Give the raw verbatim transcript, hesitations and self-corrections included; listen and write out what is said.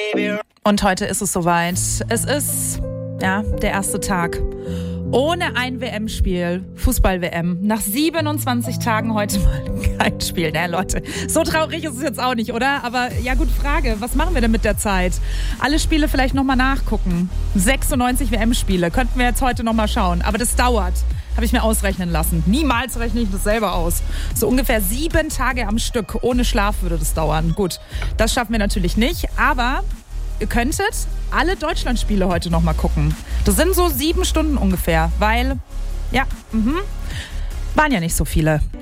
Und heute ist es soweit. Es ist, ja, der erste Tag ohne ein W M-Spiel, Fußball-W M. Nach siebenundzwanzig Tagen heute mal kein Spiel. Na, Leute, so traurig ist es jetzt auch nicht, oder? Aber ja, gut, Frage, was machen wir denn mit der Zeit? Alle Spiele vielleicht nochmal nachgucken. sechsundneunzig W M-Spiele, könnten wir jetzt heute nochmal schauen. Aber das dauert, habe ich mir ausrechnen lassen. Niemals rechne ich das selber aus. So ungefähr sieben Tage am Stück, ohne Schlaf würde das dauern. Gut, das schaffen wir natürlich nicht, aber ihr könntet alle Deutschlandspiele heute noch mal gucken. Das sind so sieben Stunden ungefähr, weil, ja, mhm, waren ja nicht so viele.